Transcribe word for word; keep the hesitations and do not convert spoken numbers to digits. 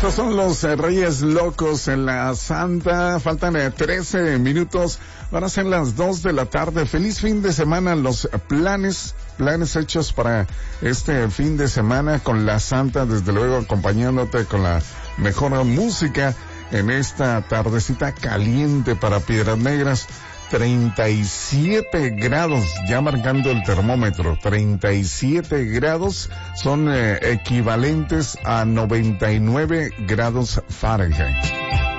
Estos son los eh, Reyes Locos en la Santa. Faltan eh, trece minutos. Van a ser las dos de la tarde. Feliz fin de semana. Los planes, planes hechos para este fin de semana con la Santa, desde luego acompañándote con la mejor música en esta tardecita caliente para Piedras Negras. treinta y siete grados, ya marcando el termómetro, treinta y siete grados son eh, equivalentes a noventa y nueve grados Fahrenheit.